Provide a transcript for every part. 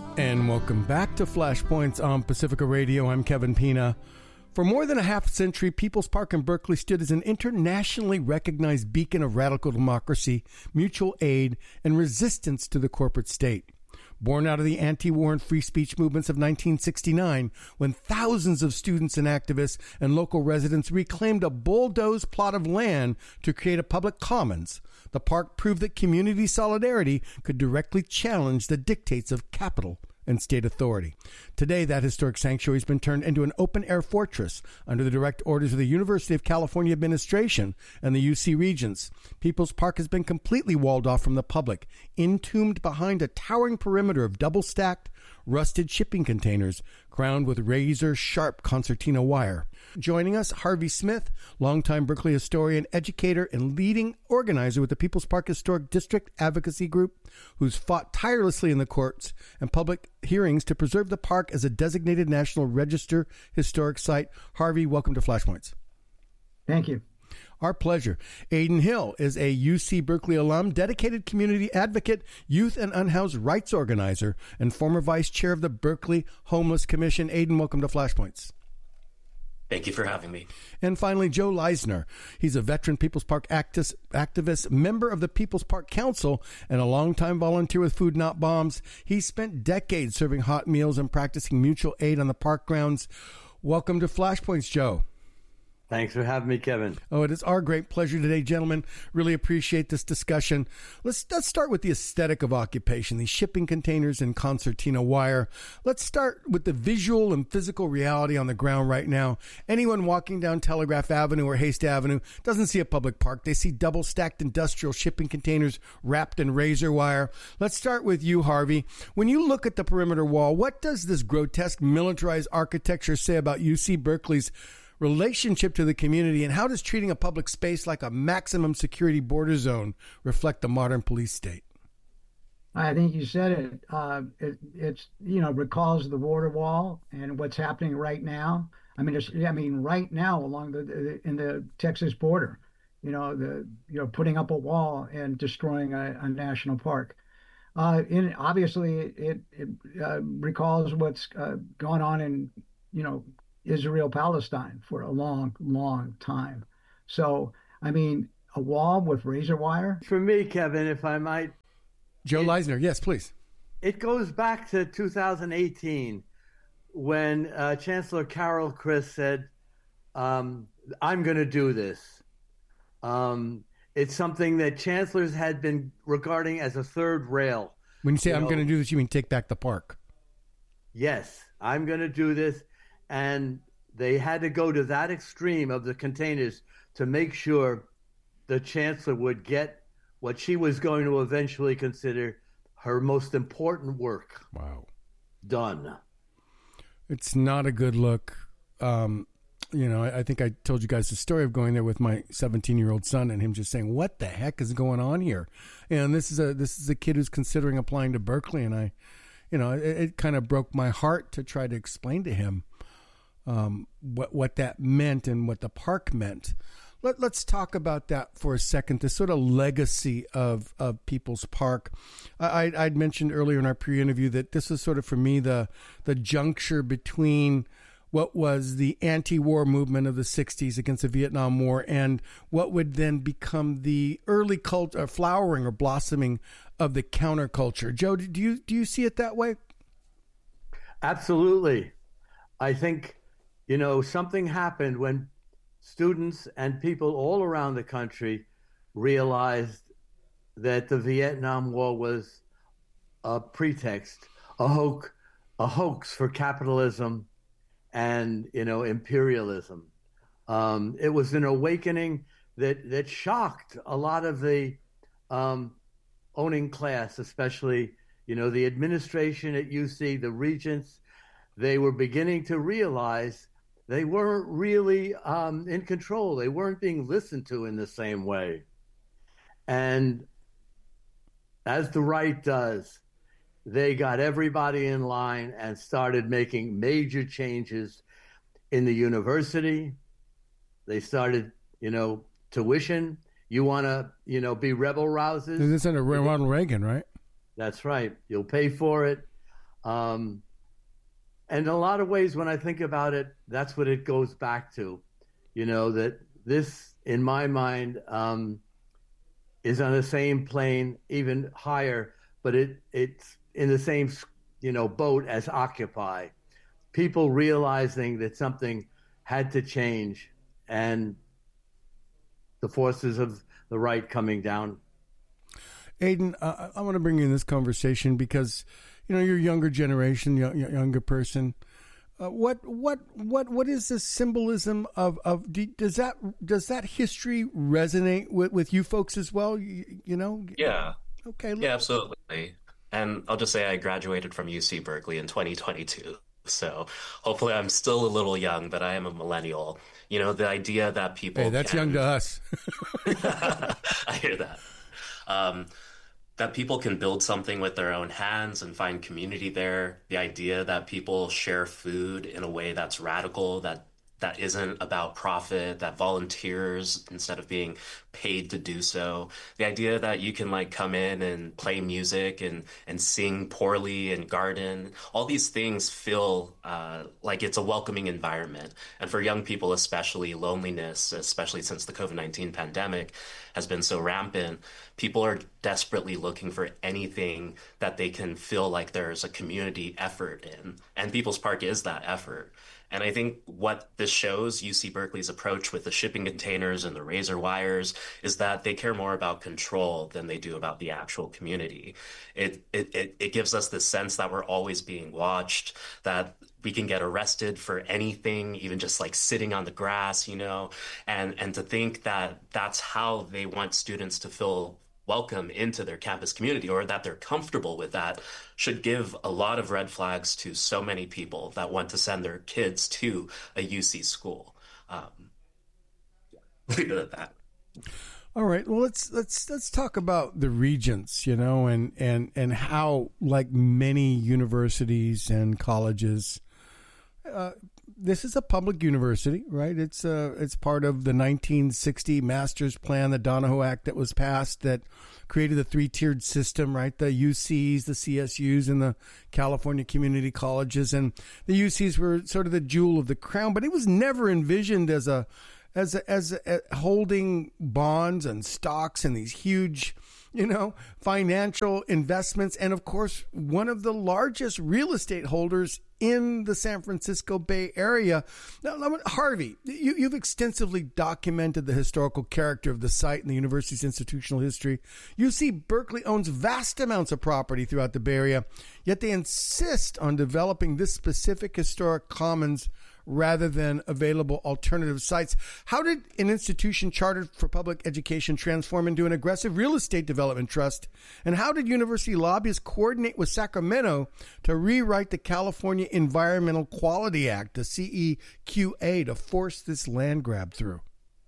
And welcome back to Flashpoints on Pacifica Radio. I'm Kevin Pina. For more than a half century, People's Park in Berkeley stood as an internationally recognized beacon of radical democracy, mutual aid, and resistance to the corporate state. Born out of the anti-war and free speech movements of 1969, when thousands of students and activists and local residents reclaimed a bulldozed plot of land to create a public commons, the park proved that community solidarity could directly challenge the dictates of capital and state authority. Today, that historic sanctuary has been turned into an open-air fortress under the direct orders of the University of California administration and the UC Regents. People's Park has been completely walled off from the public, entombed behind a towering perimeter of double-stacked, rusted shipping containers crowned with razor-sharp concertina wire. Joining us, Harvey Smith, longtime Berkeley historian, educator, and leading organizer with the People's Park Historic District Advocacy Group, who's fought tirelessly in the courts and public hearings to preserve the park as a designated National Register historic site. Harvey, welcome to Flashpoints. Thank you. Our pleasure. Aidan Hill is a UC Berkeley alum, dedicated community advocate, youth and unhoused rights organizer, and former vice chair of the Berkeley Homeless Commission. Aidan, welcome to Flashpoints. Thank you for having me. And finally, Joe Leisner. He's a veteran People's Park activist, member of the People's Park Council, and a longtime volunteer with Food Not Bombs. He spent decades serving hot meals and practicing mutual aid on the park grounds. Welcome to Flashpoints, Joe. Thanks for having me, Kevin. Oh, it is our great pleasure today, gentlemen. Really appreciate this discussion. Let's start with the aesthetic of occupation, these shipping containers and concertina wire. Let's start with the visual and physical reality on the ground right now. Anyone walking down Telegraph Avenue or Haste Avenue doesn't see a public park. They see double-stacked industrial shipping containers wrapped in razor wire. Let's start with you, Harvey. When you look at the perimeter wall, what does this grotesque militarized architecture say about UC Berkeley's relationship to the community, and how does treating a public space like a maximum security border zone reflect the modern police state? I think you said it. It's recalls the border wall and what's happening right now. Right now along in the Texas border, putting up a wall and destroying a national park. Obviously, it recalls what's gone on in Israel-Palestine for a long, long time. So, a wall with razor wire? For me, Kevin, if I might. Joe Leisner, yes, please. It goes back to 2018 when Chancellor Carol Christ said, I'm going to do this. It's something that chancellors had been regarding as a third rail. When you say I'm going to do this, you mean take back the park? Yes, I'm going to do this. And they had to go to that extreme of the containers to make sure the chancellor would get what she was going to eventually consider her most important work. Wow. Done. It's not a good look. I think I told you guys the story of going there with my 17-year-old son and him just saying, what the heck is going on here? And this is a kid who's considering applying to Berkeley. And it kind of broke my heart to try to explain to him what that meant and what the park meant. Let's talk about that for a second, this sort of legacy of People's Park. I'd mentioned earlier in our pre-interview that this was sort of, for me, the juncture between what was the anti-war movement of the 60s against the Vietnam War and what would then become the early flowering or blossoming of the counterculture. Joe, do you see it that way? Absolutely. I think something happened when students and people all around the country realized that the Vietnam War was a pretext, a hoax for capitalism and, imperialism. It was an awakening that shocked a lot of the owning class, especially, the administration at UC, the regents. They were beginning to realize they weren't really in control. They weren't being listened to in the same way. And as the right does, they got everybody in line and started making major changes in the university. They started, tuition. You want to, be rebel rousers? This is under Ronald Reagan, right? That's right. You'll pay for it. And in a lot of ways, when I think about it, that's what it goes back to, that this, in my mind, is on the same plane, even higher, but it's in the same, boat as Occupy. People realizing that something had to change, and the forces of the right coming down. Aidan, I want to bring you in this conversation because, you're a younger generation, younger person. What is the symbolism of does that history resonate with you folks as well? Yeah. Okay. Yeah, absolutely. And I'll just say I graduated from UC Berkeley in 2022. So hopefully I'm still a little young, but I am a millennial. The idea that people that's young to us. I hear that. That people can build something with their own hands and find community there. The idea that people share food in a way that's radical, that isn't about profit, that volunteers instead of being paid to do so. The idea that you can come in and play music and sing poorly and garden. All these things feel like it's a welcoming environment. And for young people, especially, loneliness, especially since the COVID-19 pandemic has been so rampant, people are desperately looking for anything that they can feel like there's a community effort in. And People's Park is that effort. And I think what this shows, UC Berkeley's approach with the shipping containers and the razor wires, is that they care more about control than they do about the actual community. It gives us this sense that we're always being watched, that we can get arrested for anything, even just sitting on the grass, and to think that that's how they want students to feel welcome into their campus community, or that they're comfortable with that, should give a lot of red flags to so many people that want to send their kids to a UC school. Leave it at that. All right. Well, let's talk about the Regents, and how, like many universities and colleges, this is a public university, right? It's part of the 1960 Master's Plan, the Donoho Act that was passed that created the three-tiered system, right? The UCs, the CSUs, and the California community colleges. And the UCs were sort of the jewel of the crown, but it was never envisioned as holding bonds and stocks and these huge, financial investments. And of course, one of the largest real estate holders in the San Francisco Bay Area. Now, Harvey, you've extensively documented the historical character of the site and the university's institutional history. UC Berkeley owns vast amounts of property throughout the Bay Area, yet they insist on developing this specific historic commons rather than available alternative sites. How did an institution chartered for public education transform into an aggressive real estate development trust? And how did university lobbyists coordinate with Sacramento to rewrite the California Environmental Quality Act, the CEQA, to force this land grab through?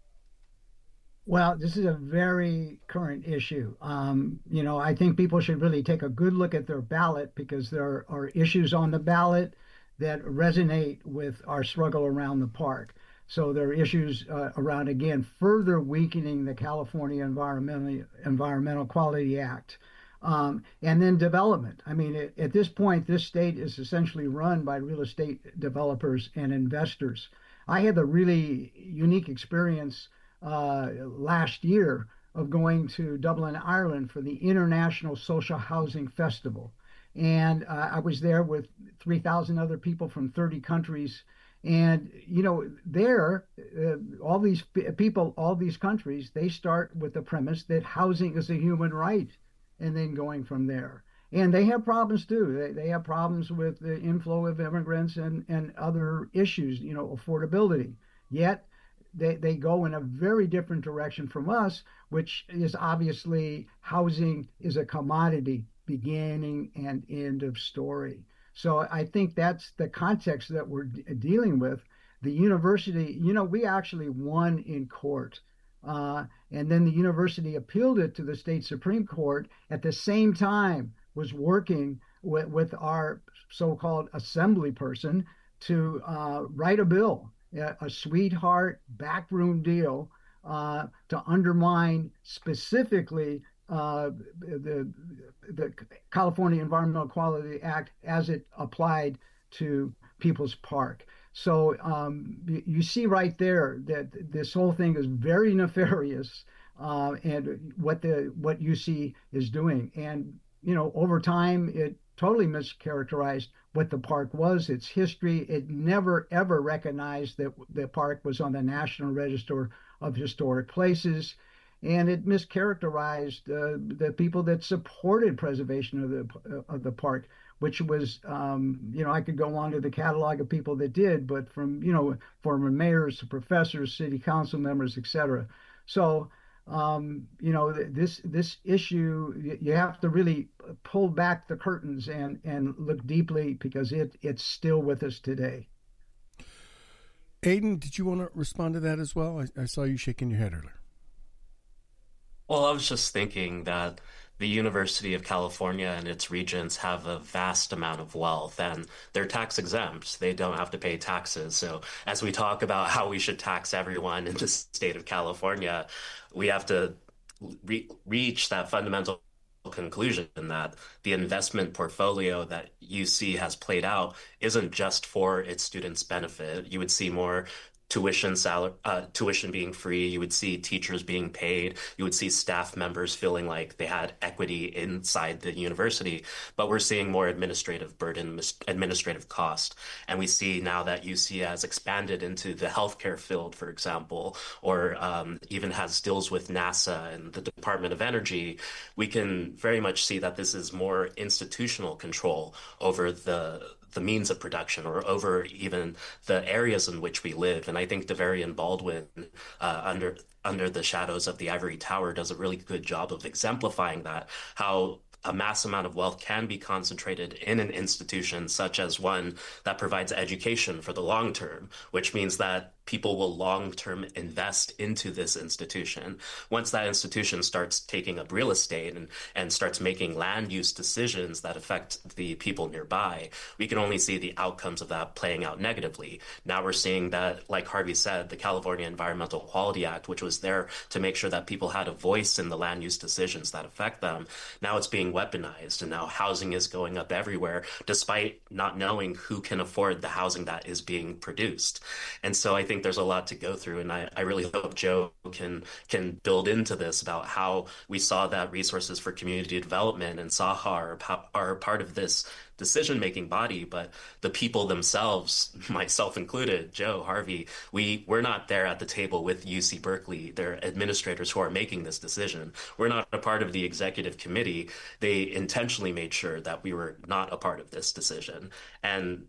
Well, this is a very current issue. I think people should really take a good look at their ballot, because there are issues on the ballot that resonate with our struggle around the park. So there are issues around, again, further weakening the California Environmental Quality Act. And then development. I mean, at this point, this state is essentially run by real estate developers and investors. I had the really unique experience last year of going to Dublin, Ireland for the International Social Housing Festival. And I was there with 3,000 other people from 30 countries. And, there, all these people, all these countries, they start with the premise that housing is a human right, and then going from there. And they have problems too. They have problems with the inflow of immigrants and other issues, affordability. Yet they go in a very different direction from us, which is obviously housing is a commodity, beginning and end of story. So I think that's the context that we're dealing with. The university, we actually won in court. And then the university appealed it to the state Supreme Court, at the same time was working with our so-called assembly person to write a bill, a sweetheart backroom deal to undermine specifically the California Environmental Quality Act as it applied to People's Park. So you see right there that this whole thing is very nefarious, and what UC is doing. And over time, it totally mischaracterized what the park was, its history. It never ever recognized that the park was on the National Register of Historic Places, and it mischaracterized the people that supported preservation of the park, which was, I could go on to the catalog of people that did, but from, former mayors to professors, city council members, etc. So, this issue, you have to really pull back the curtains and look deeply, because it's still with us today. Aidan, did you want to respond to that as well? I saw you shaking your head earlier. Well, I was just thinking that the University of California and its regents have a vast amount of wealth, and they're tax exempt. They don't have to pay taxes. So as we talk about how we should tax everyone in the state of California, we have to reach that fundamental conclusion that the investment portfolio that UC has played out isn't just for its students' benefit. You would see more tuition being free. You would see teachers being paid. You would see staff members feeling like they had equity inside the university. But we're seeing more administrative burden, administrative cost. And we see now that UC has expanded into the healthcare field, for example, or even has deals with NASA and the Department of Energy. We can very much see that this is more institutional control over the means of production, or over even the areas in which we live. And I think Davarian Baldwin, under the shadows of the ivory tower, does a really good job of exemplifying that, how a mass amount of wealth can be concentrated in an institution, such as one that provides education for the long term, which means that people will long-term invest into this institution. Once that institution starts taking up real estate and starts making land use decisions that affect the people nearby, we can only see the outcomes of that playing out negatively. Now we're seeing that, like Harvey said, the California Environmental Quality Act, which was there to make sure that people had a voice in the land use decisions that affect them, now it's being weaponized, and now housing is going up everywhere, despite not knowing who can afford the housing that is being produced. And so I think there's a lot to go through, and I really hope Joe can build into this about how we saw that resources for community development and SAHA are part of this decision-making body, but the people themselves, myself included, Joe, Harvey, we're not there at the table with UC Berkeley. They're administrators who are making this decision. We're not a part of the executive committee. They intentionally made sure that we were not a part of this decision. And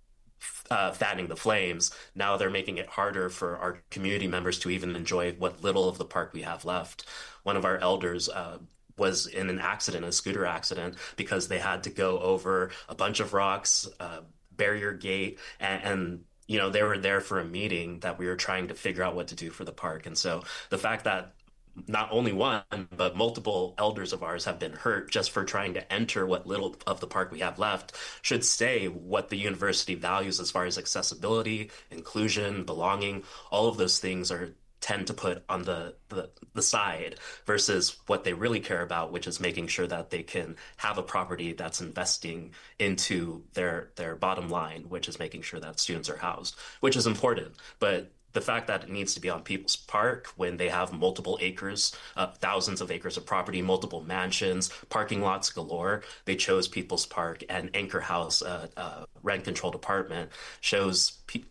fanning the flames, now they're making it harder for our community members to even enjoy what little of the park we have left. One of our elders was in an accident, a scooter accident, because they had to go over a bunch of rocks, barrier gate, and they were there for a meeting that we were trying to figure out what to do for the park. And so the fact that not only one, but multiple elders of ours have been hurt just for trying to enter what little of the park we have left should say what the university values as far as accessibility, inclusion, belonging. All of those things tend to put on the side versus what they really care about, which is making sure that they can have a property that's investing into their bottom line, which is making sure that students are housed, which is important. But the fact that it needs to be on People's Park when they have multiple acres, thousands of acres of property, multiple mansions, parking lots galore, they chose People's Park, and Anchor House, rent-controlled apartment, should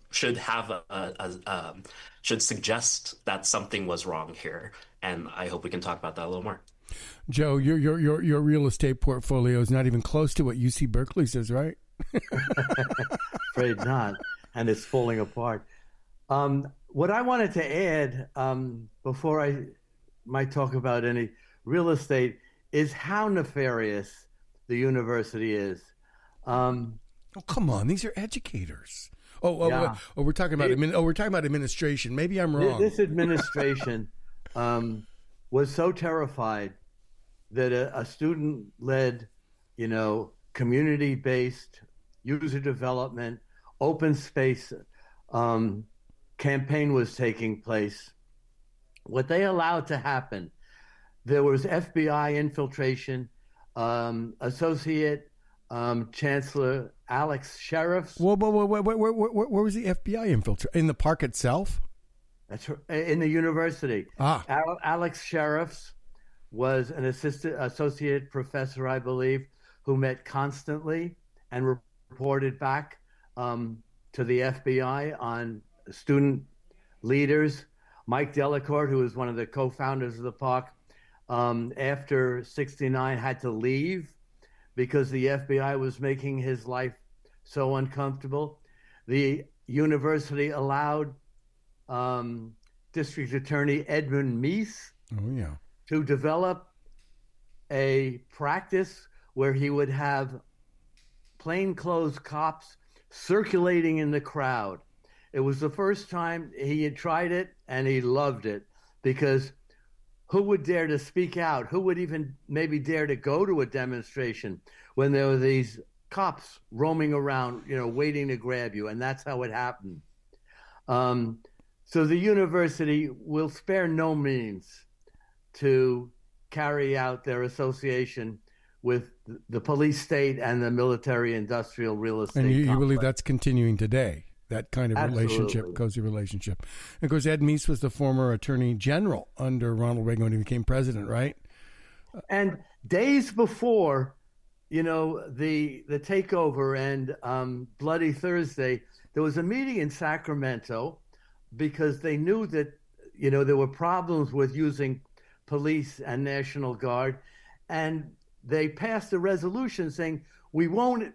suggest that something was wrong here. And I hope we can talk about that a little more. Joe, your real estate portfolio is not even close to what UC Berkeley says, right? Afraid not, and it's falling apart. What I wanted to add before I might talk about any real estate is how nefarious the university is. Oh, come on! These are educators. Yeah. We're talking about administration. Maybe I'm wrong. This administration was so terrified that a student-led, community-based, user development, open space campaign was taking place. What they allowed to happen, there was FBI infiltration. Associate Chancellor Alex Sheriffs. Where was the FBI infiltration? In the park itself? That's in the university. Alex Sheriffs was an associate professor, I believe, who met constantly and reported back to the FBI on student leaders. Mike Delacourt, who was one of the co-founders of the park, after 69 had to leave because the FBI was making his life so uncomfortable. The university allowed District Attorney Edmund Meese to develop a practice where he would have plainclothes cops circulating in the crowd. It was the first time he had tried it, and he loved it, because who would dare to speak out? Who would even maybe dare to go to a demonstration when there were these cops roaming around, waiting to grab you? And that's how it happened. So the university will spare no means to carry out their association with the police state and the military-industrial real estate And you complex. believe that's continuing today? That kind of Absolutely. cozy relationship. And of course, Ed Meese was the former Attorney General under Ronald Reagan when he became president, right? And days before, the takeover and Bloody Thursday, there was a meeting in Sacramento because they knew that, there were problems with using police and National Guard. And they passed a resolution saying, we won't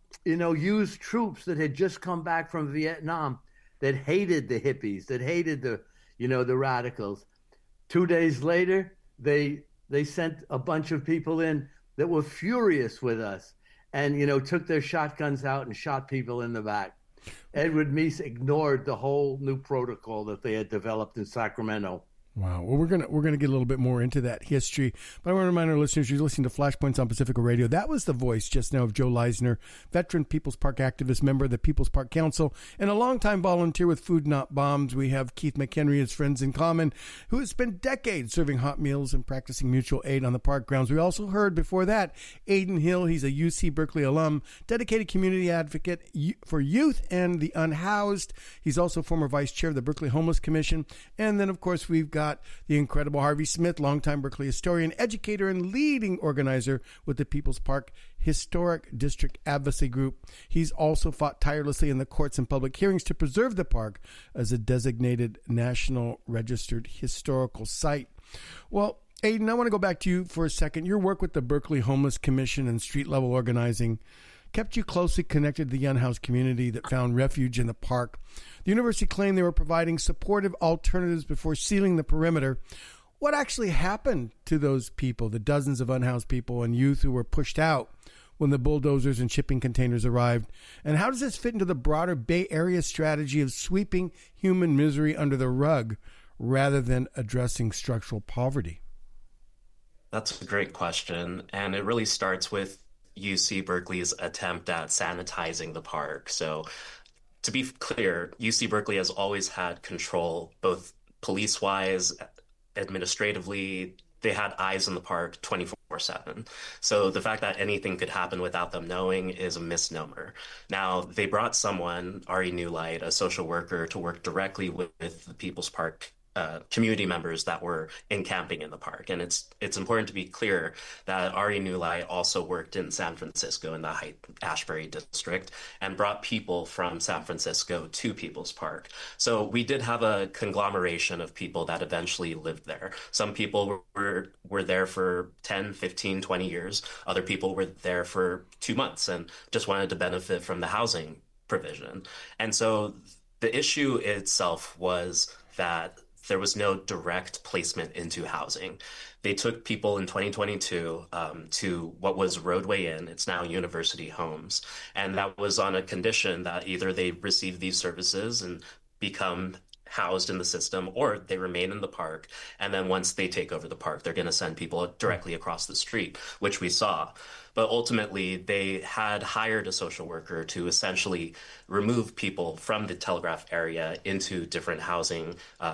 use troops that had just come back from Vietnam that hated the hippies, that hated the radicals. 2 days later, they sent a bunch of people in that were furious with us and, took their shotguns out and shot people in the back. Edward Meese ignored the whole new protocol that they had developed in Sacramento. Wow. Well, we're gonna get a little bit more into that history, but I want to remind our listeners you're listening to Flashpoints on Pacifica Radio. That was the voice just now of Joe Leisner, veteran People's Park activist, member of the People's Park Council, and a longtime volunteer with Food Not Bombs. We have Keith McHenry as friends in common, who has spent decades serving hot meals and practicing mutual aid on the park grounds. We also heard before that Aidan Hill. He's a UC Berkeley alum, dedicated community advocate for youth and the unhoused. He's also former vice chair of the Berkeley Homeless Commission. And then, of course, we've got the incredible Harvey Smith, longtime Berkeley historian, educator, and leading organizer with the People's Park Historic District Advocacy Group. He's also fought tirelessly in the courts and public hearings to preserve the park as a designated National Registered Historical Site. Well, Aidan, I want to go back to you for a second. Your work with the Berkeley Homeless Commission and street-level organizing kept you closely connected to the unhoused community that found refuge in the park. The university claimed they were providing supportive alternatives before sealing the perimeter. What actually happened to those people, the dozens of unhoused people and youth who were pushed out when the bulldozers and shipping containers arrived? And how does this fit into the broader Bay Area strategy of sweeping human misery under the rug rather than addressing structural poverty? That's a great question. And it really starts with UC Berkeley's attempt at sanitizing the park. So to be clear, UC Berkeley has always had control, both police-wise, administratively. They had eyes in the park 24/7. So the fact that anything could happen without them knowing is a misnomer. Now, they brought someone, Ari Newlight, a social worker, to work directly with the People's Park community members that were encamping in the park. And it's important to be clear that Ari Newlight also worked in San Francisco in the Haight-Ashbury district and brought people from San Francisco to People's Park. So we did have a conglomeration of people that eventually lived there. Some people were there for 10, 15, 20 years. Other people were there for 2 months and just wanted to benefit from the housing provision. And so the issue itself was that there was no direct placement into housing. They took people in 2022 to what was Roadway Inn. It's now University Homes. And that was on a condition that either they receive these services and become housed in the system, or they remain in the park. And then once they take over the park, they're going to send people directly across the street, which we saw. But ultimately, they had hired a social worker to essentially remove people from the Telegraph area into different housing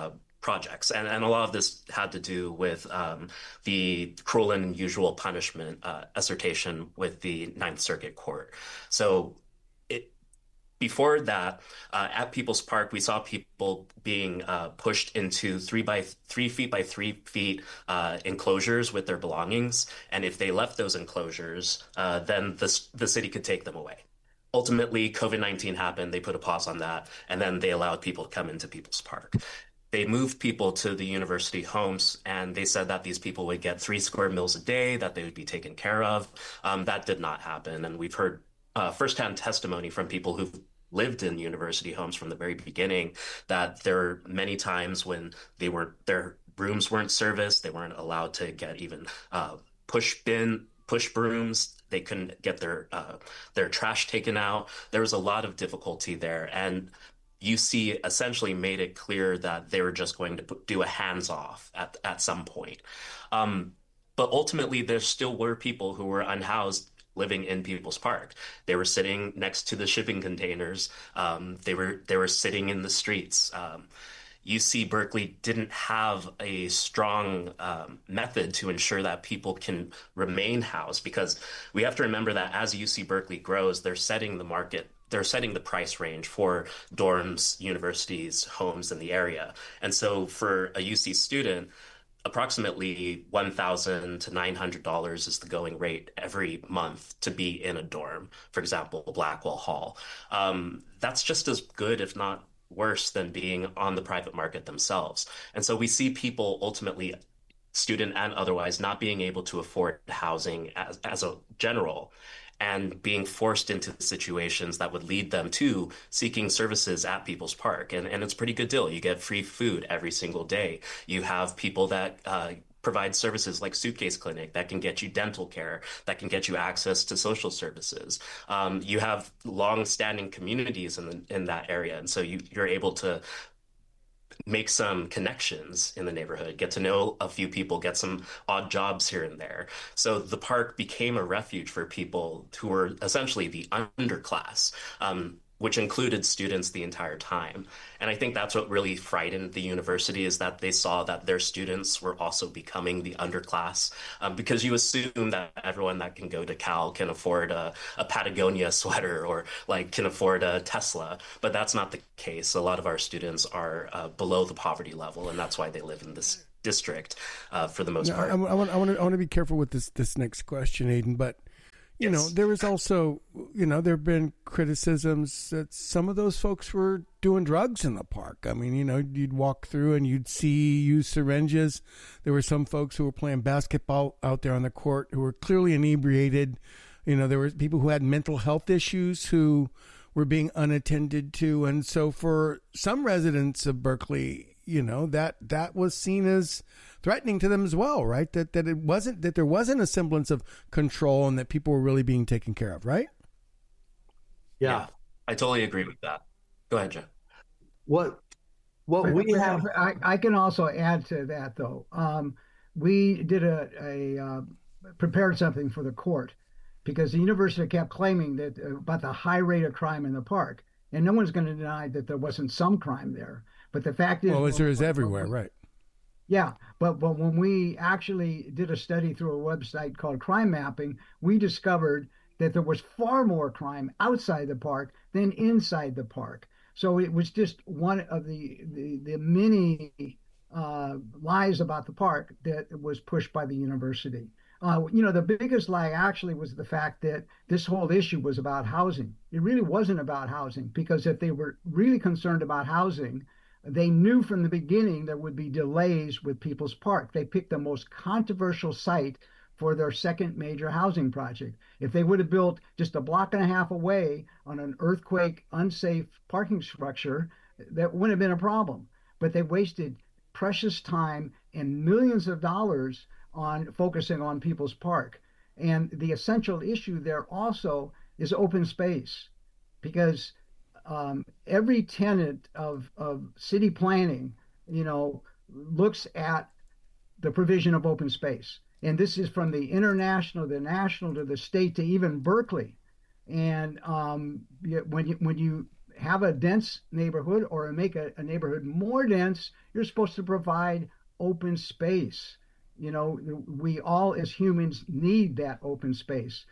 projects. And a lot of this had to do with the cruel and unusual punishment assertion with the Ninth Circuit Court. So before that, at People's Park, we saw people being pushed into 3 feet by 3 feet enclosures with their belongings. And if they left those enclosures, then the city could take them away. Ultimately, COVID-19 happened. They put a pause on that, and then they allowed people to come into People's Park. They moved people to the university homes, and they said that these people would get 3 square meals a day, that they would be taken care of. That did not happen. And we've heard firsthand testimony from people who've lived in university homes from the very beginning that there are many times when their rooms weren't serviced, they weren't allowed to get even push brooms. They couldn't get their trash taken out. There was a lot of difficulty there, and UC essentially made it clear that they were just going to do a hands-off at some point. But ultimately, there still were people who were unhoused living in People's Park. They were sitting next to the shipping containers. They were sitting in the streets. UC Berkeley didn't have a strong method to ensure that people can remain housed, because we have to remember that as UC Berkeley grows, they're setting the price range for dorms, universities, homes in the area. And so for a UC student, approximately $1,000 to $900 is the going rate every month to be in a dorm, for example, Blackwell Hall. That's just as good, if not worse, than being on the private market themselves. And so we see people ultimately, student and otherwise, not being able to afford housing as a general, and being forced into situations that would lead them to seeking services at People's Park. And it's a pretty good deal. You get free food every single day. You have people that provide services like Suitcase Clinic that can get you dental care, that can get you access to social services. You have long-standing communities in that area. And so you're able to make some connections in the neighborhood, get to know a few people, get some odd jobs here and there. So the park became a refuge for people who were essentially the underclass, which included students the entire time. And I think that's what really frightened the university, is that they saw that their students were also becoming the underclass, because you assume that everyone that can go to Cal can afford a Patagonia sweater or can afford a Tesla, but that's not the case. A lot of our students are below the poverty level, and that's why they live in this district for the most part. I want to be careful with this next question, Aidan, but you know, there was also, there have been criticisms that some of those folks were doing drugs in the park. I mean, you'd walk through and you'd see used syringes. There were some folks who were playing basketball out there on the court who were clearly inebriated. There were people who had mental health issues who were being unattended to. And so for some residents of Berkeley, that was seen as threatening to them as well, right? That there wasn't a semblance of control and that people were really being taken care of, right? Yeah, I totally agree with that. Go ahead, Jeff. What we have, I can also add to that though. We did prepared something for the court because the university kept claiming that about the high rate of crime in the park, and no one's going to deny that there wasn't some crime there. But the fact is, there is everywhere, right? Yeah, but when we actually did a study through a website called Crime Mapping, we discovered that there was far more crime outside the park than inside the park. So it was just one of the many lies about the park that was pushed by the university. The biggest lie actually was the fact that this whole issue was about housing. It really wasn't about housing, because if they were really concerned about housing, they knew from the beginning there would be delays with People's Park. They picked the most controversial site for their second major housing project. If they would have built just a block and a half away on an earthquake unsafe parking structure, that wouldn't have been a problem. But they wasted precious time and millions of dollars on focusing on People's Park. And the essential issue there also is open space, because every tenet of city planning, looks at the provision of open space. And this is from the international, the national, to the state, to even Berkeley. And when you have a dense neighborhood or make a neighborhood more dense, you're supposed to provide open space. We all as humans need that open space.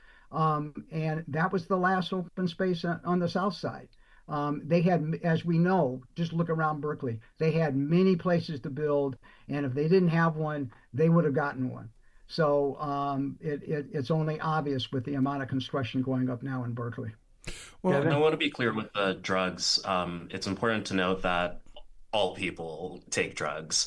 And that was the last open space on the south side. They had, as we know, just look around Berkeley, they had many places to build, and if they didn't have one, they would have gotten one. So it's only obvious with the amount of construction going up now in Berkeley. Well, I want to be clear with the drugs. It's important to note that all people take drugs.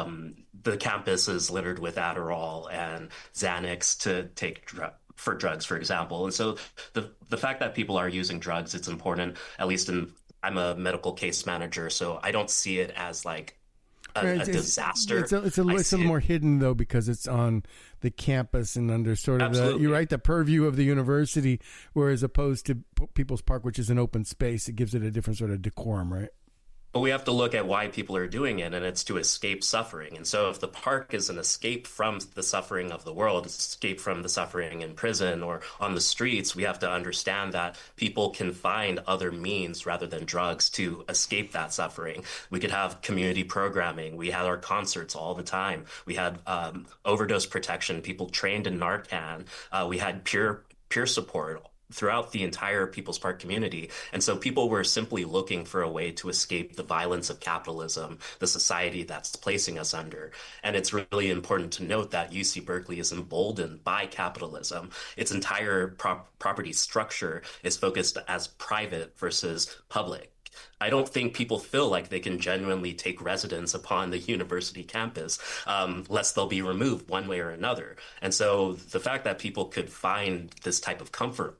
The campus is littered with Adderall and Xanax to take for drugs, for example. And so the fact that people are using drugs, it's important, at least I'm a medical case manager, so I don't see it as like a disaster. It's a little more hidden, though, because it's on the campus and under sort of the purview of the university, whereas opposed to People's Park, which is an open space, it gives it a different sort of decorum, right? But we have to look at why people are doing it, and it's to escape suffering. And so if the park is an escape from the suffering of the world, escape from the suffering in prison or on the streets, we have to understand that people can find other means rather than drugs to escape that suffering. We could have community programming. We had our concerts all the time. We had overdose protection, people trained in Narcan. We had peer support throughout the entire People's Park community. And so people were simply looking for a way to escape the violence of capitalism, the society that's placing us under. And it's really important to note that UC Berkeley is emboldened by capitalism. Its entire property structure is focused as private versus public. I don't think people feel like they can genuinely take residence upon the university campus, lest they'll be removed one way or another. And so the fact that people could find this type of comfort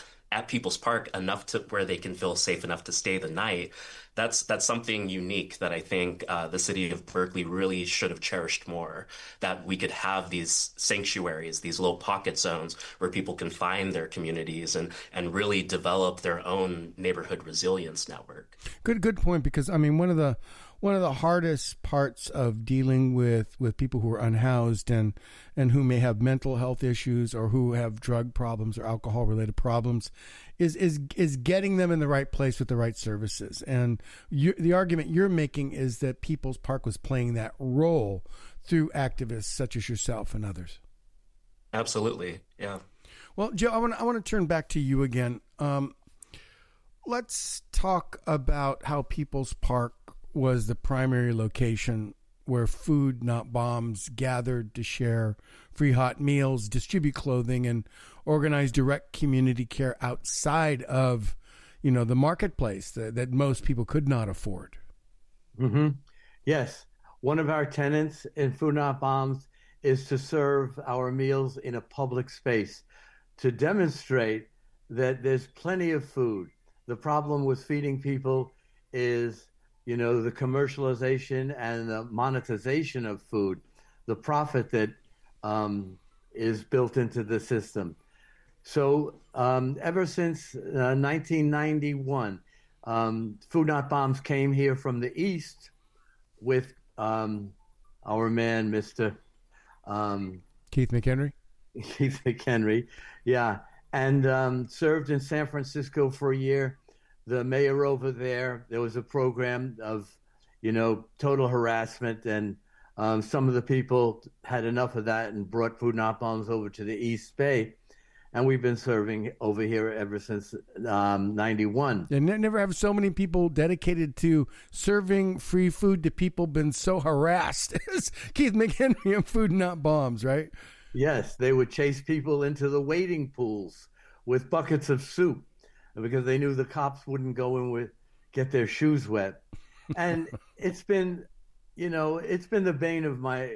at People's Park enough to where they can feel safe enough to stay the night, that's something unique that I think the city of Berkeley really should have cherished more, that we could have these sanctuaries, these little pocket zones where people can find their communities and really develop their own neighborhood resilience network. Good point, because I mean one of the hardest parts of dealing with people who are unhoused and who may have mental health issues or who have drug problems or alcohol related problems is getting them in the right place with the right services. And the argument you're making is that People's Park was playing that role through activists such as yourself and others. Absolutely. Yeah. Well, Joe, I want to turn back to you again. Let's talk about how People's Park was the primary location where Food Not Bombs gathered to share free hot meals, distribute clothing, and organize direct community care outside of, the marketplace that most people could not afford. Mm-hmm. Yes. One of our tenets in Food Not Bombs is to serve our meals in a public space to demonstrate that there's plenty of food. The problem with feeding people is the commercialization and the monetization of food, the profit that is built into the system. So ever since 1991, Food Not Bombs came here from the East with our man, Mr. Keith McHenry. Keith McHenry, yeah, and served in San Francisco for a year. The mayor over there was a program of, total harassment, and some of the people had enough of that and brought Food Not Bombs over to the East Bay, and we've been serving over here ever since 91. And never have so many people dedicated to serving free food to people been so harassed as Keith McHenry and Food Not Bombs, right? Yes, they would chase people into the wading pools with buckets of soup, because they knew the cops wouldn't go in get their shoes wet. And it's been the bane of my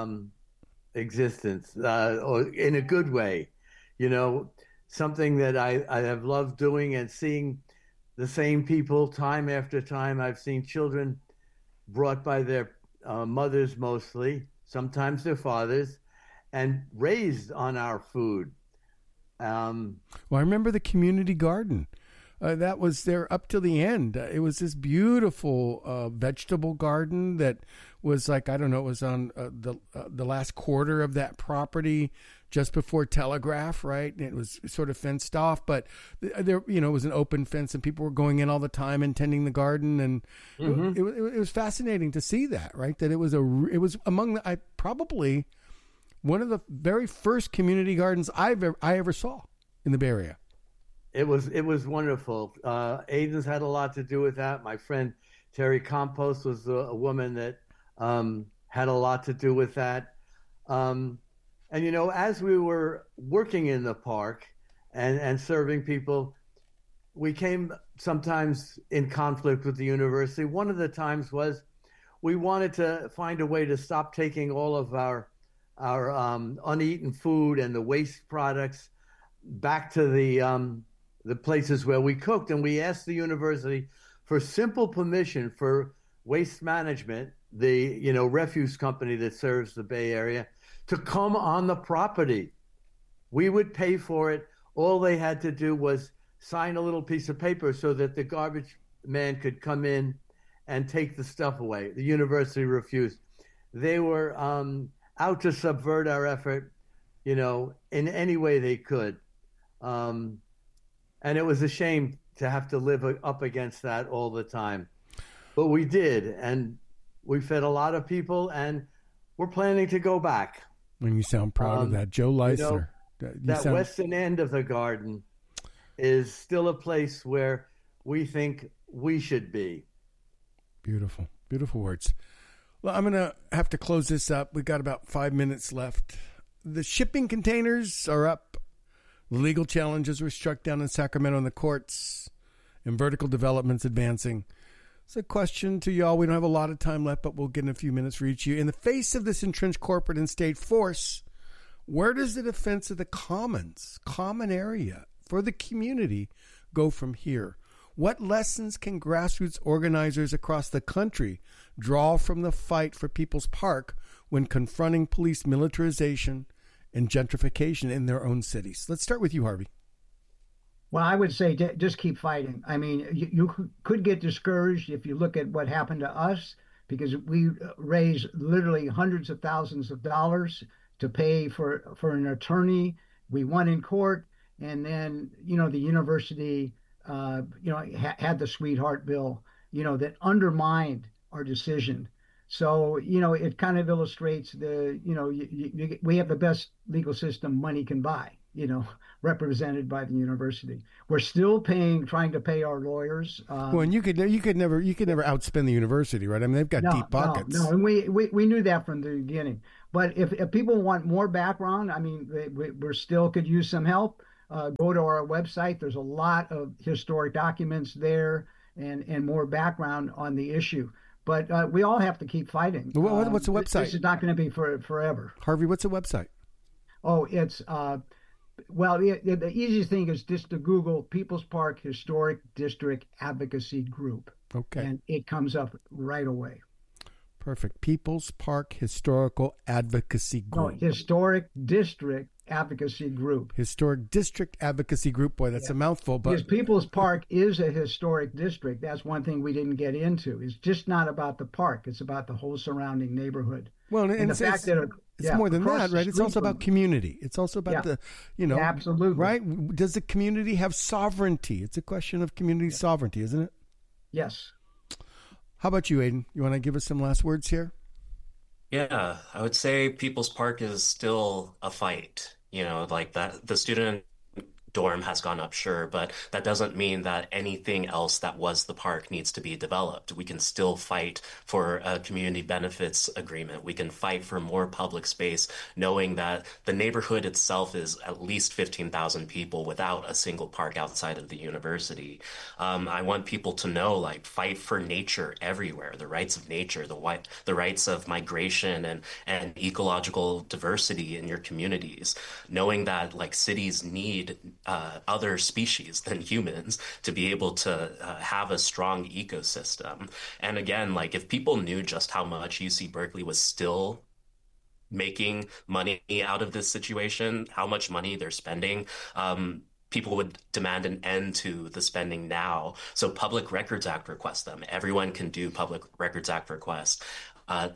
existence, or in a good way, something that I have loved doing, and seeing the same people time after time. I've seen children brought by their mothers mostly, sometimes their fathers, and raised on our food. Well, I remember the community garden. That was there up to the end. It was this beautiful vegetable garden that was like, I don't know, it was on the last quarter of that property, just before Telegraph, right? It was sort of fenced off, but there, it was an open fence, and people were going in all the time and tending the garden, and it was fascinating to see that, right? That it was among probably one of the very first community gardens I ever saw in the Bay Area. It was wonderful. Aiden's had a lot to do with that. My friend Terry Compost was a woman that had a lot to do with that. And as we were working in the park and serving people, we came sometimes in conflict with the university. One of the times was we wanted to find a way to stop taking all of our uneaten food and the waste products back to the places where we cooked, and we asked the university for simple permission for Waste Management, the refuse company that serves the Bay Area, to come on the property. We would pay for it. All they had to do was sign a little piece of paper so that the garbage man could come in and take the stuff away. The university refused. They were out to subvert our effort, in any way they could. And it was a shame to have to live up against that all the time. But we did, and we fed a lot of people, and we're planning to go back. And you sound proud of that. Joe Leisler. That western end of the garden is still a place where we think we should be. Beautiful. Beautiful words. Well, I'm going to have to close this up. We've got about 5 minutes left. The shipping containers are up. The legal challenges were struck down in Sacramento in the courts, and vertical developments advancing. It's a question to y'all. We don't have a lot of time left, but we'll get in a few minutes for each of you. In the face of this entrenched corporate and state force, where does the defense of the commons, common area for the community, go from here? What lessons can grassroots organizers across the country draw from the fight for People's Park when confronting police militarization and gentrification in their own cities? Let's start with you, Harvey. Well, I would say just keep fighting. I mean, you could get discouraged if you look at what happened to us, because we raised literally hundreds of thousands of dollars to pay for an attorney. We won in court, and then the university had the sweetheart bill that undermined our decision. So it kind of illustrates we have the best legal system money can buy, represented by the university. We're still trying to pay our lawyers. Well, and you could never outspend the university, right? I mean, they've got deep pockets. No, and we knew that from the beginning. But if people want more background, I mean, we still could use some help. Go to our website. There's a lot of historic documents there and more background on the issue. But we all have to keep fighting. What's the website? This is not going to be forever. Harvey, what's the website? Oh, it's the easiest thing is just to Google People's Park Historic District Advocacy Group. Okay. And it comes up right away. Perfect. People's Park Historical Advocacy Group. No, Historic District Advocacy Group. Historic District Advocacy Group. Boy, that's a mouthful. But because People's Park is a historic district. That's one thing we didn't get into. It's just not about the park. It's about the whole surrounding neighborhood. Well, and the fact that it's more than that, right? It's also about community. It's also about absolutely, right? Does the community have sovereignty? It's a question of community sovereignty, isn't it? Yes. How about you, Aiden? You want to give us some last words here? Yeah, I would say People's Park is still a fight. Like that, the student dorm has gone up, sure, but that doesn't mean that anything else that was the park needs to be developed. We can still fight for a community benefits agreement. We can fight for more public space, knowing that the neighborhood itself is at least 15,000 people without a single park outside of the university. I want people to know, fight for nature everywhere, the rights of nature, the rights of migration and ecological diversity in your communities, knowing that cities need other species than humans to be able to have a strong ecosystem. And again, if people knew just how much UC Berkeley was still making money out of this situation, how much money they're spending, people would demand an end to the spending now. So Public Records Act requests them. Everyone can do Public Records Act requests.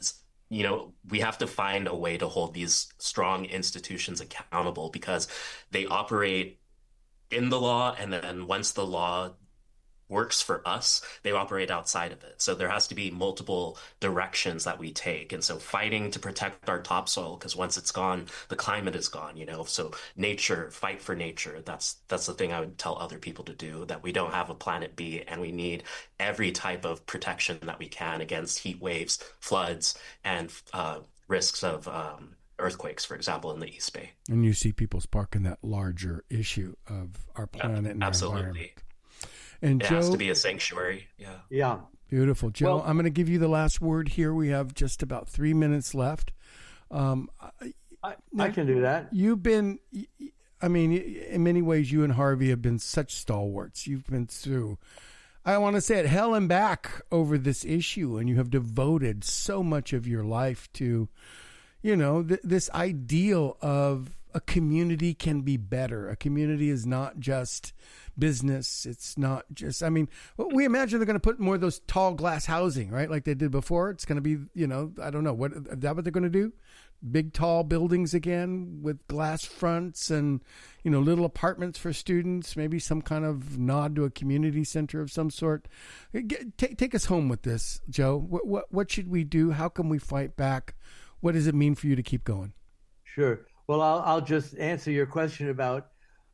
we have to find a way to hold these strong institutions accountable because they operate in the law, and then once the law works for us, they operate outside of it. So there has to be multiple directions that we take. And so fighting to protect our topsoil, because once it's gone, the climate is gone, So nature, fight for nature. That's the thing I would tell other people to do, that we don't have a planet B, and we need every type of protection that we can against heat waves, floods, and risks of earthquakes, for example, in the East Bay. And you see People's Park in that larger issue of our planet and absolutely. Our environment. And it Joe, has to be a sanctuary. Yeah. Beautiful. Joe, Well, I'm going to give you the last word here. We have just about 3 minutes left. I can do that. You've been, in many ways, you and Harvey have been such stalwarts. You've been through, I want to say it, hell and back over this issue, and you have devoted so much of your life to, this ideal of a community can be better. A community is not just business. It's not just, we imagine they're going to put more of those tall glass housing, right? Like they did before. It's going to be, I don't know. Is that what they're going to do? Big, tall buildings again with glass fronts and, little apartments for students, maybe some kind of nod to a community center of some sort. Take us home with this, Joe. What should we do? How can we fight back? What does it mean for you to keep going? Sure. Well, I'll just answer your question about,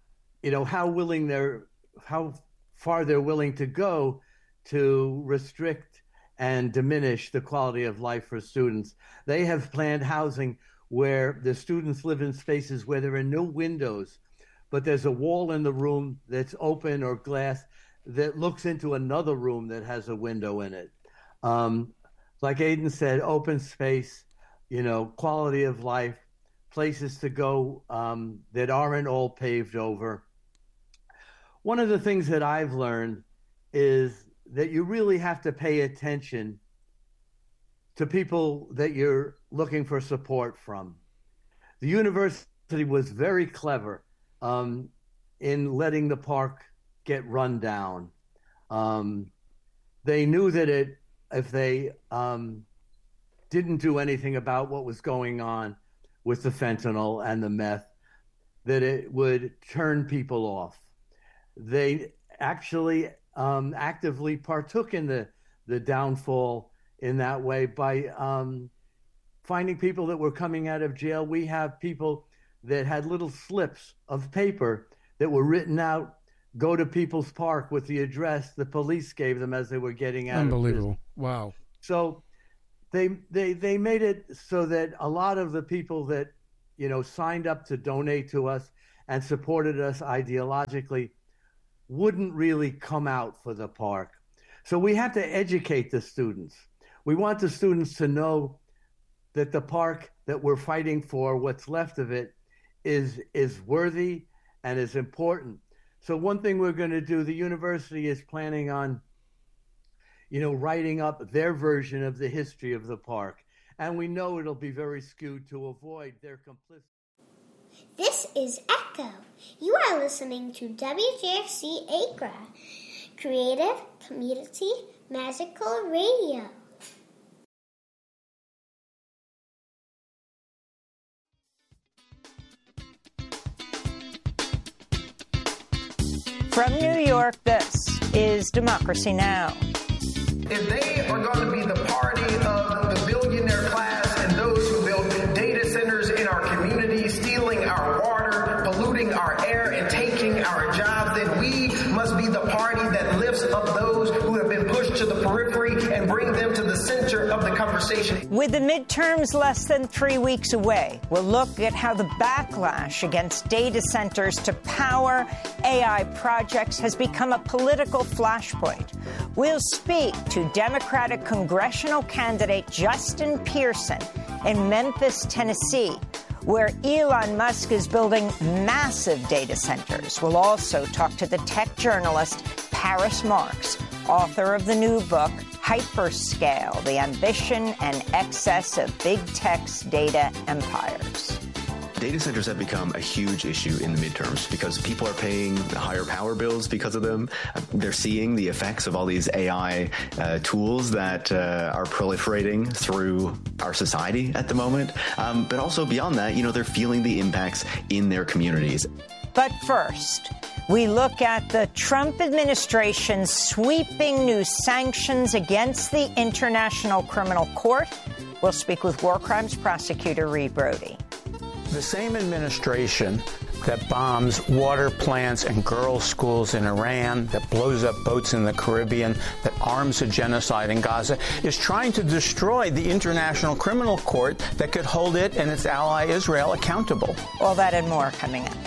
how far they're willing to go to restrict and diminish the quality of life for students. They have planned housing where the students live in spaces where there are no windows, but there's a wall in the room that's open or glass that looks into another room that has a window in it. Like Aidan said, open space, quality of life, places to go that aren't all paved over. One of the things that I've learned is that you really have to pay attention to people that you're looking for support from. The university was very clever in letting the park get run down. They knew that if they didn't do anything about what was going on with the fentanyl and the meth, that it would turn people off. They actually actively partook in the downfall in that way by finding people that were coming out of jail. We have people that had little slips of paper that were written out, go to People's Park with the address the police gave them as they were getting out. Unbelievable. Wow. So they made it so that a lot of the people that, signed up to donate to us and supported us ideologically wouldn't really come out for the park. So we have to educate the students. We want the students to know that the park that we're fighting for, what's left of it, is worthy and is important. So one thing we're going to do, the university is planning on, writing up their version of the history of the park. And we know it'll be very skewed to avoid their complicity. This is Echo. You are listening to WJFC Acra, creative, community, magical radio. From New York, this is Democracy Now! If they are going to be the party of the billionaire class and those who build data centers in our community, stealing our water, polluting our air, and taking our jobs, then we must be the party that lifts up those who have been pushed to the periphery and bring them to the center of the conversation. With the midterms less than 3 weeks away, we'll look at how the backlash against data centers to power AI projects has become a political flashpoint. We'll speak to Democratic congressional candidate Justin Pearson in Memphis, Tennessee, where Elon Musk is building massive data centers. We'll also talk to the tech journalist Paris Marx, author of the new book, Hyperscale, The Ambition and Excess of Big Tech's Data Empires. Data centers have become a huge issue in the midterms because people are paying higher power bills because of them. They're seeing the effects of all these AI tools that are proliferating through our society at the moment. But also beyond that, they're feeling the impacts in their communities. But first, we look at the Trump administration's sweeping new sanctions against the International Criminal Court. We'll speak with war crimes prosecutor Reed Brody. The same administration that bombs water plants and girls' schools in Iran, that blows up boats in the Caribbean, that arms a genocide in Gaza, is trying to destroy the International Criminal Court that could hold it and its ally Israel accountable. All that and more coming up.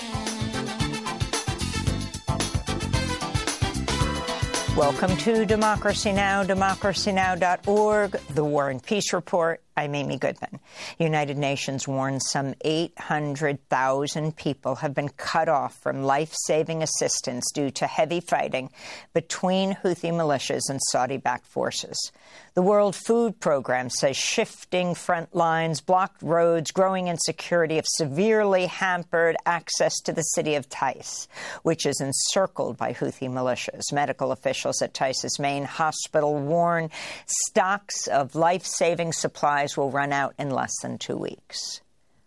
Welcome to Democracy Now!, democracynow.org, The War and Peace Report. I'm Amy Goodman. United Nations warns some 800,000 people have been cut off from life-saving assistance due to heavy fighting between Houthi militias and Saudi-backed forces. The World Food Programme says shifting front lines, blocked roads, growing insecurity have severely hampered access to the city of Taiz, which is encircled by Houthi militias. Medical officials at Taiz's main hospital warn stocks of life-saving supplies will run out in less than 2 weeks.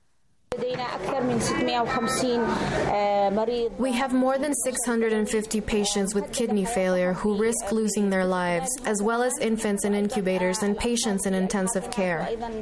We have more than 650 patients with kidney failure who risk losing their lives, as well as infants in incubators and patients in intensive care.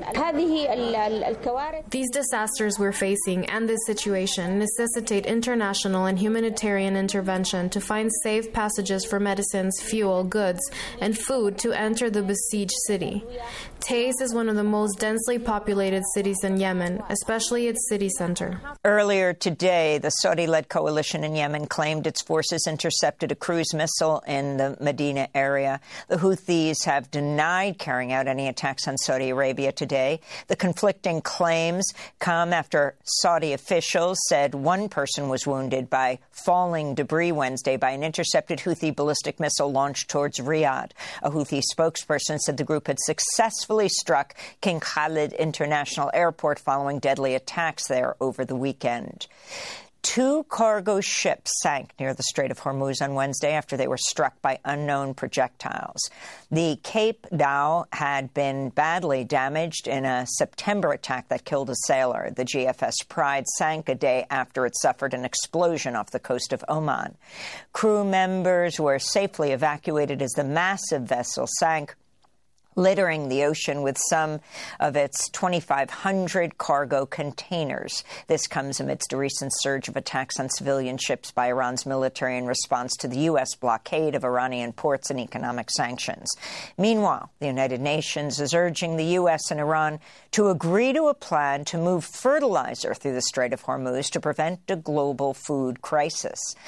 These disasters we're facing and this situation necessitate international and humanitarian intervention to find safe passages for medicines, fuel, goods, and food to enter the besieged city. Taiz is one of the most densely populated cities in Yemen, especially its city center. Earlier today, the Saudi-led coalition in Yemen claimed its forces intercepted a cruise missile in the Medina area. The Houthis have denied carrying out any attacks on Saudi Arabia today. The conflicting claims come after Saudi officials said one person was wounded by falling debris Wednesday by an intercepted Houthi ballistic missile launched towards Riyadh. A Houthi spokesperson said the group had successfully struck King Khalid International Airport following deadly attacks there over the weekend. 2 cargo ships sank near the Strait of Hormuz on Wednesday after they were struck by unknown projectiles. The Cape Dao had been badly damaged in a September attack that killed a sailor. The GFS Pride sank a day after it suffered an explosion off the coast of Oman. Crew members were safely evacuated as the massive vessel sank, littering the ocean with some of its 2,500 cargo containers. This comes amidst a recent surge of attacks on civilian ships by Iran's military in response to the U.S. blockade of Iranian ports and economic sanctions. Meanwhile, the United Nations is urging the U.S. and Iran to agree to a plan to move fertilizer through the Strait of Hormuz to prevent a global food crisis.